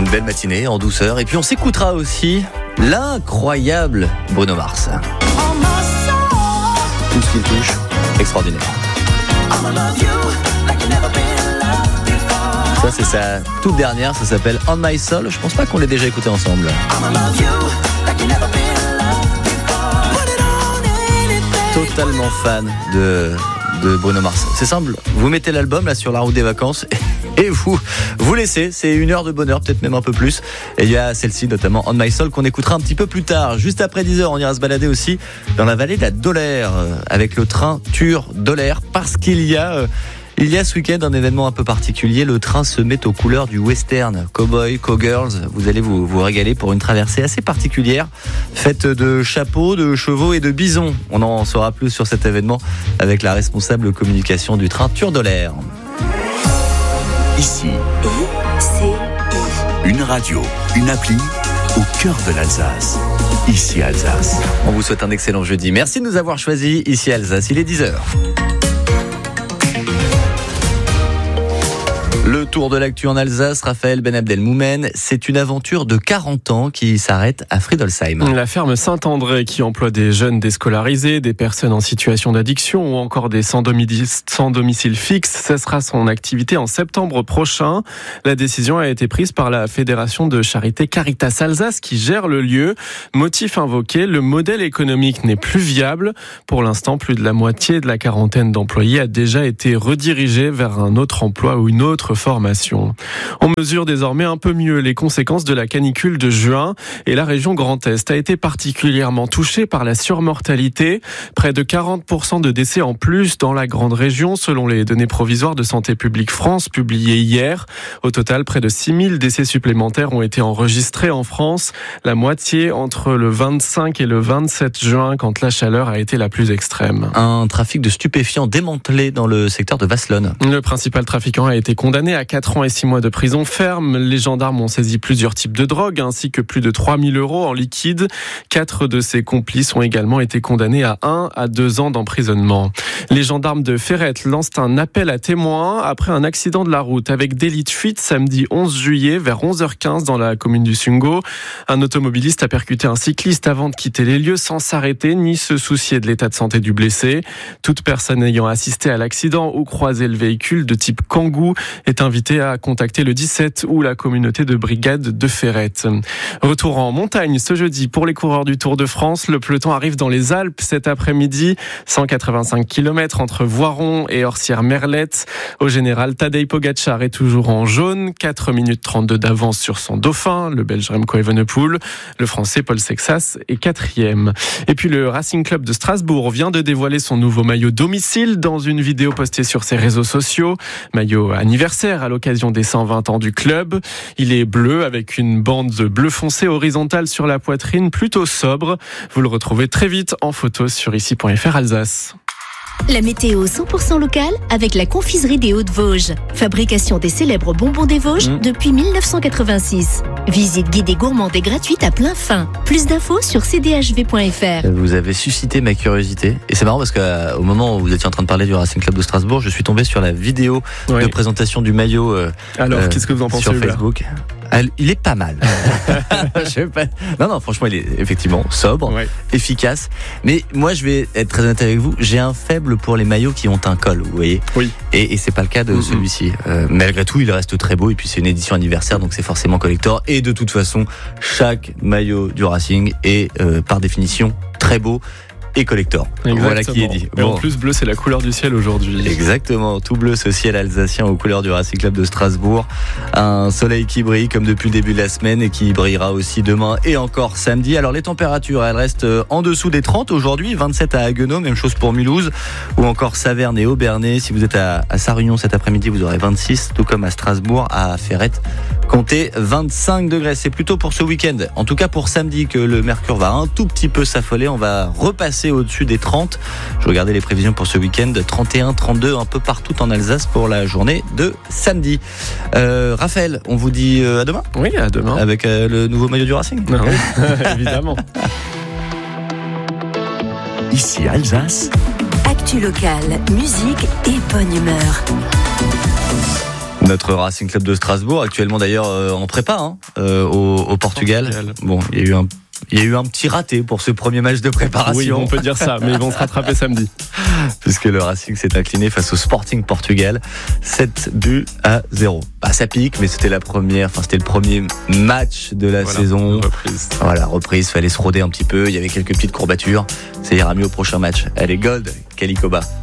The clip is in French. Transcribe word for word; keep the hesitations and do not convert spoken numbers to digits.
belle matinée en douceur. Et puis on s'écoutera aussi l'incroyable Bruno Mars. Tout ce qu'il touche, extraordinaire. Ça c'est sa toute dernière, ça s'appelle On My Soul. Je pense pas qu'on l'ait déjà écouté ensemble. Totalement fan de, de Bruno Mars. C'est simple, vous mettez l'album là sur la route des vacances et vous vous laissez, c'est une heure de bonheur, peut-être même un peu plus. Et il y a celle-ci notamment, On My Soul, qu'on écoutera un petit peu plus tard. Juste après dix heures, on ira se balader aussi dans la vallée de la Dolère avec le train Tur-Dolère, parce qu'il y a... Euh, Il y a ce week-end un événement un peu particulier. Le train se met aux couleurs du western. Cowboy, cowgirls, vous allez vous, vous régaler pour une traversée assez particulière, faite de chapeaux, de chevaux et de bisons. On en saura plus sur cet événement avec la responsable communication du train Tur-Dolère. Ici, I C I. Une radio, une appli au cœur de l'Alsace. Ici Alsace. On vous souhaite un excellent jeudi. Merci de nous avoir choisis. Ici Alsace, il est dix heures. Le tour de l'actu en Alsace, Raphaël Ben Abdelmoumen, c'est une aventure de quarante ans qui s'arrête à Friedolsheim. La ferme Saint-André qui emploie des jeunes déscolarisés, des personnes en situation d'addiction ou encore des sans domicile, sans domicile fixe cessera son activité en septembre prochain. La décision a été prise par la Fédération de charité Caritas Alsace qui gère le lieu. Motif invoqué, le modèle économique n'est plus viable. Pour l'instant, plus de la moitié de la quarantaine d'employés a déjà été redirigée vers un autre emploi ou une autre formation. On mesure désormais un peu mieux les conséquences de la canicule de juin et la région Grand Est a été particulièrement touchée par la surmortalité. Près de quarante pour cent de décès en plus dans la grande région selon les données provisoires de Santé publique France publiées hier. Au total, près de six mille décès supplémentaires ont été enregistrés en France, la moitié entre le vingt-cinq et le vingt-sept juin quand la chaleur a été la plus extrême. Un trafic de stupéfiants démantelé dans le secteur de Vasselonne. Le principal trafiquant a été condamné à quatre ans et six mois de prison ferme. Les gendarmes ont saisi plusieurs types de drogues ainsi que plus de trois mille euros en liquide. Quatre de ses complices ont également été condamnés à un à deux ans d'emprisonnement. Les gendarmes de Ferrette lancent un appel à témoins après un accident de la route avec délit de fuite samedi onze juillet vers onze heures quinze dans la commune du Sungo. Un automobiliste a percuté un cycliste avant de quitter les lieux sans s'arrêter ni se soucier de l'état de santé du blessé. Toute personne ayant assisté à l'accident ou croisé le véhicule de type Kangoo est invité à contacter le dix-sept ou la communauté de brigade de Ferrette. Retour en montagne ce jeudi pour les coureurs du Tour de France. Le peloton arrive dans les Alpes cet après-midi. cent quatre-vingt-cinq kilomètres entre Voiron et Orsières-Merlette. Au général, Tadej Pogačar est toujours en jaune. quatre minutes trente-deux d'avance sur son dauphin, le Belge Remco Evenepoel. Le Français Paul Sexas est quatrième. Et puis le Racing Club de Strasbourg vient de dévoiler son nouveau maillot domicile dans une vidéo postée sur ses réseaux sociaux. Maillot anniversaire à l'occasion des cent vingt ans du club. Il est bleu avec une bande bleu foncé horizontale sur la poitrine, plutôt sobre. Vous le retrouvez très vite en photo sur ici point f r Alsace. La météo cent pour cent locale avec la confiserie des Hauts-de-Vosges. Fabrication des célèbres bonbons des Vosges mmh. depuis mille neuf cent quatre-vingt-six. Visite guidée gourmande et gratuite à plein fin. Plus d'infos sur c d h v point f r. Vous avez suscité ma curiosité. Et c'est marrant parce qu'au moment où vous étiez en train de parler du Racing Club de Strasbourg, je suis tombé sur la vidéo oui. de présentation du maillot euh, Alors, euh, qu'est-ce que vous en pensez sur Facebook. Il est pas mal. Je sais pas. Non, non, franchement, il est effectivement sobre, ouais. efficace. Mais moi, je vais être très honnête avec vous. J'ai un faible pour les maillots qui ont un col, vous voyez. Oui. Et, et c'est pas le cas de mm-hmm. celui-ci. Euh, malgré tout, il reste très beau. Et puis, c'est une édition anniversaire, donc c'est forcément collector. Et de toute façon, chaque maillot du Racing est, euh, par définition, très beau. Et collector. Exactement. Voilà qui est dit. Et bon. En plus, bleu, c'est la couleur du ciel aujourd'hui. Exactement. Tout bleu, ce ciel alsacien aux couleurs du Racing Club de Strasbourg. Un soleil qui brille comme depuis le début de la semaine et qui brillera aussi demain et encore samedi. Alors, les températures, elles restent en dessous des trente aujourd'hui. vingt-sept à Haguenau, même chose pour Mulhouse ou encore Saverne et Aubernais. Si vous êtes à, à Sarre-Union cet après-midi, vous aurez vingt-six, tout comme à Strasbourg, à Ferrette. Comptez vingt-cinq degrés. C'est plutôt pour ce week-end. En tout cas, pour samedi, que le mercure va un tout petit peu s'affoler. On va repasser au-dessus des trente. Je regardais les prévisions pour ce week-end, trente et un, trente-deux un peu partout en Alsace pour la journée de samedi. Euh, Raphaël, on vous dit à demain ? Oui, à demain. Avec euh, le nouveau maillot du Racing ? Non, oui, évidemment. Ici Alsace. Actu locale, musique et bonne humeur. Notre Racing Club de Strasbourg, actuellement d'ailleurs euh, en prépa hein, euh, au, au Portugal. Portugal. Bon, il y a eu un Il y a eu un petit raté pour ce premier match de préparation. Oui, on peut dire ça, mais ils vont se rattraper samedi. Puisque le Racing s'est incliné face au Sporting Portugal, sept buts à zéro. Bah, ça pique, mais c'était la première, enfin c'était le premier match de la voilà, saison. Reprise. Voilà, reprise, fallait se roder un petit peu, il y avait quelques petites courbatures. Ça ira mieux au prochain match. Allez, Gold, Kalikoba.